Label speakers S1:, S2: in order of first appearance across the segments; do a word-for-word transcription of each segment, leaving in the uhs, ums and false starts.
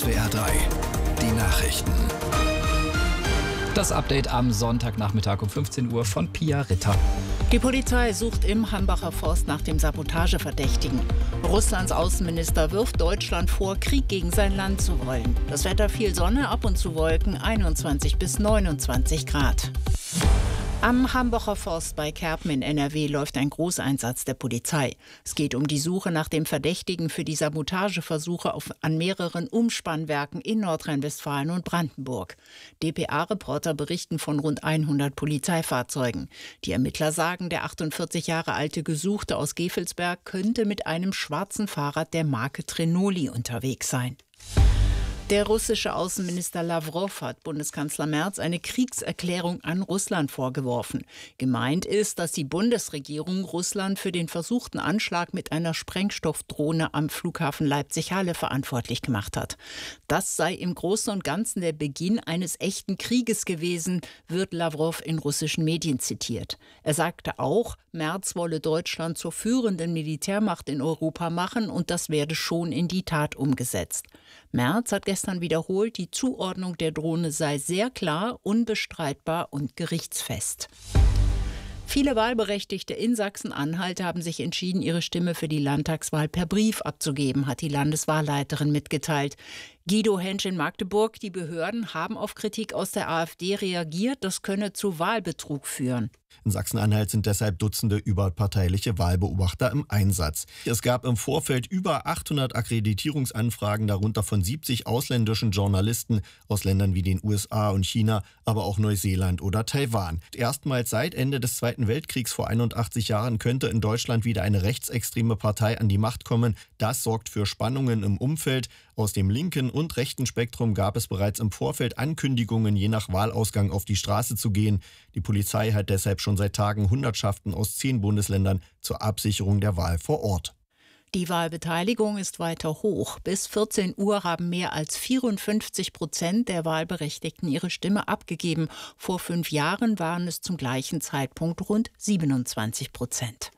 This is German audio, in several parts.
S1: S W R drei, die Nachrichten.
S2: Das Update am Sonntagnachmittag um fünfzehn Uhr von Pia Ritter.
S3: Die Polizei sucht im Hambacher Forst nach dem Sabotageverdächtigen. Russlands Außenminister wirft Deutschland vor, Krieg gegen sein Land zu wollen. Das Wetter: viel Sonne, ab und zu Wolken, einundzwanzig bis neunundzwanzig Grad. Am Hambacher Forst bei Kerpen in N R W läuft ein Großeinsatz der Polizei. Es geht um die Suche nach dem Verdächtigen für die Sabotageversuche auf, an mehreren Umspannwerken in Nordrhein-Westfalen und Brandenburg. D P A-Reporter berichten von rund hundert Polizeifahrzeugen. Die Ermittler sagen, der achtundvierzig Jahre alte Gesuchte aus Gevelsberg könnte mit einem schwarzen Fahrrad der Marke Trenoli unterwegs sein. Der russische Außenminister Lawrow hat Bundeskanzler Merz eine Kriegserklärung an Russland vorgeworfen. Gemeint ist, dass die Bundesregierung Russland für den versuchten Anschlag mit einer Sprengstoffdrohne am Flughafen Leipzig-Halle verantwortlich gemacht hat. Das sei im Großen und Ganzen der Beginn eines echten Krieges gewesen, wird Lawrow in russischen Medien zitiert. Er sagte auch, Merz wolle Deutschland zur führenden Militärmacht in Europa machen und das werde schon in die Tat umgesetzt. Merz hat gestern wiederholt, die Zuordnung der Drohne sei sehr klar, unbestreitbar und gerichtsfest. Viele Wahlberechtigte in Sachsen-Anhalt haben sich entschieden, ihre Stimme für die Landtagswahl per Brief abzugeben, hat die Landeswahlleiterin mitgeteilt. Guido Hensch in Magdeburg: Die Behörden haben auf Kritik aus der AfD reagiert, das könne zu Wahlbetrug führen.
S4: In Sachsen-Anhalt sind deshalb Dutzende überparteiliche Wahlbeobachter im Einsatz. Es gab im Vorfeld über achthundert Akkreditierungsanfragen, darunter von siebzig ausländischen Journalisten aus Ländern wie den U S A und China, aber auch Neuseeland oder Taiwan. Erstmals seit Ende des Zweiten Weltkriegs vor einundachtzig Jahren könnte in Deutschland wieder eine rechtsextreme Partei an die Macht kommen. Das sorgt für Spannungen im Umfeld. Aus dem linken und rechten Spektrum gab es bereits im Vorfeld Ankündigungen, je nach Wahlausgang auf die Straße zu gehen. Die Polizei hat deshalb schon seit Tagen Hundertschaften aus zehn Bundesländern zur Absicherung der Wahl vor Ort.
S3: Die Wahlbeteiligung ist weiter hoch. Bis vierzehn Uhr haben mehr als vierundfünfzig Prozent der Wahlberechtigten ihre Stimme abgegeben. Vor fünf Jahren waren es zum gleichen Zeitpunkt rund siebenundzwanzig Prozent.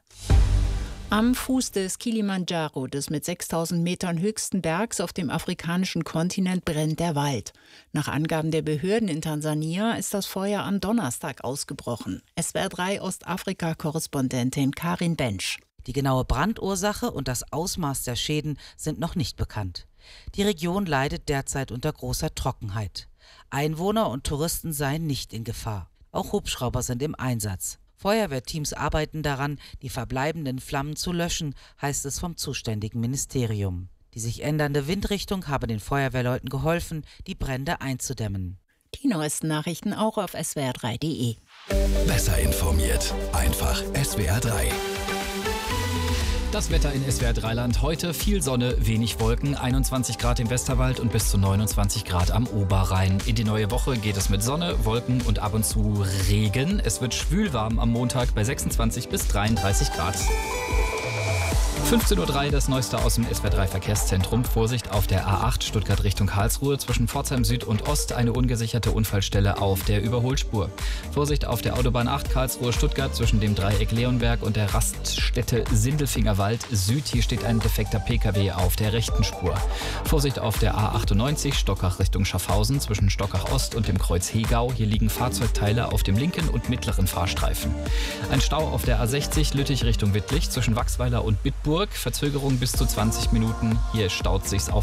S3: Am Fuß des Kilimandscharo, des mit sechstausend Metern höchsten Bergs auf dem afrikanischen Kontinent, brennt der Wald. Nach Angaben der Behörden in Tansania ist das Feuer am Donnerstag ausgebrochen. S W R drei Ostafrika-Korrespondentin Karin Bensch.
S5: Die genaue Brandursache und das Ausmaß der Schäden sind noch nicht bekannt. Die Region leidet derzeit unter großer Trockenheit. Einwohner und Touristen seien nicht in Gefahr. Auch Hubschrauber sind im Einsatz. Feuerwehrteams arbeiten daran, die verbleibenden Flammen zu löschen, heißt es vom zuständigen Ministerium. Die sich ändernde Windrichtung habe den Feuerwehrleuten geholfen, die Brände einzudämmen.
S3: Die neuesten Nachrichten auch auf S W R drei Punkt de.
S1: Besser informiert, einfach S W R drei.
S2: Das Wetter in S W R drei Land heute: viel Sonne, wenig Wolken, einundzwanzig Grad im Westerwald und bis zu neunundzwanzig Grad am Oberrhein. In die neue Woche geht es mit Sonne, Wolken und ab und zu Regen. Es wird schwülwarm am Montag bei sechsundzwanzig bis dreiunddreißig Grad. fünfzehn Uhr drei, das Neueste aus dem S W R drei Verkehrszentrum. Vorsicht auf der A acht Stuttgart Richtung Karlsruhe zwischen Pforzheim Süd und Ost, eine ungesicherte Unfallstelle auf der Überholspur. Vorsicht auf der Autobahn acht Karlsruhe Stuttgart zwischen dem Dreieck Leonberg und der Raststätte Sindelfingerwald Süd. Hier steht ein defekter Pkw auf der rechten Spur. Vorsicht auf der A achtundneunzig Stockach Richtung Schaffhausen zwischen Stockach Ost und dem Kreuz Hegau. Hier liegen Fahrzeugteile auf dem linken und mittleren Fahrstreifen. Ein Stau auf der A sechzig Lüttich Richtung Wittlich zwischen Wachsweiler und Bitburg. Verzögerung bis zu zwanzig Minuten. Hier staut sich's auf